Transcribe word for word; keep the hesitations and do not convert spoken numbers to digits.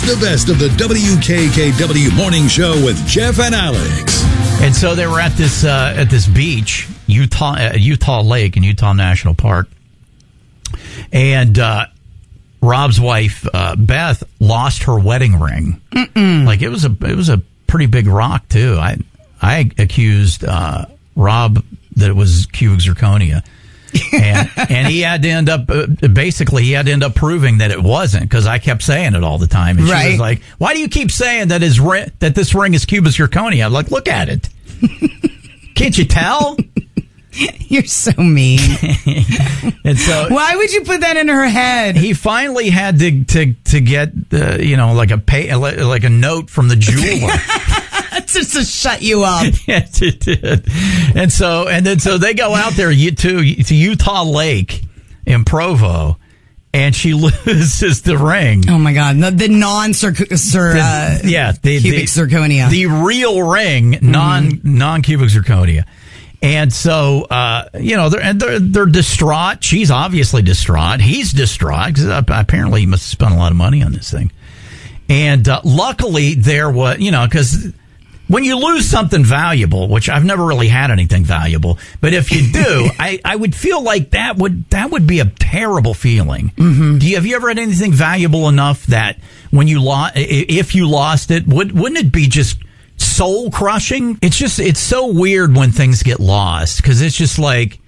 the best of the W K K W Morning Show with Jeff and Alex. And so they were at this uh, at this beach, Utah uh, Utah Lake in Utah National Park, and uh, Rob's wife uh, Beth lost her wedding ring. Mm-mm. Like it was a it was a pretty big rock too. I I accused uh, Rob that it was cubic zirconia. and, and he had to end up, uh, basically, he had to end up proving that it wasn't, because I kept saying it all the time. And right. she was like, why do you keep saying that his ri- that this ring is cubic zirconia? I'm like, look at it. Can't you tell? You're so mean. And so, why would you put that in her head? He finally had to to to get, uh, you know, like a pay, like a note from the jeweler. Just to shut you up. Yes, it did. And so, and then so they go out there to, to Utah Lake in Provo, and she loses the ring. Oh my God. The, the non-cir, cir, uh, yeah, the, cubic the, zirconia. The real ring, non, mm-hmm. non-cubic zirconia. And so, uh, you know, they're, and they're, they're distraught. She's obviously distraught. He's distraught because apparently he must have spent a lot of money on this thing. And uh, luckily there was, you know, because when you lose something valuable, which I've never really had anything valuable, but if you do, I, I would feel like that would that would be a terrible feeling. Mm-hmm. Do you, have you ever had anything valuable enough that when you lost, if you lost it, would, wouldn't it be just soul crushing? It's just, it's so weird when things get lost, because it's just like,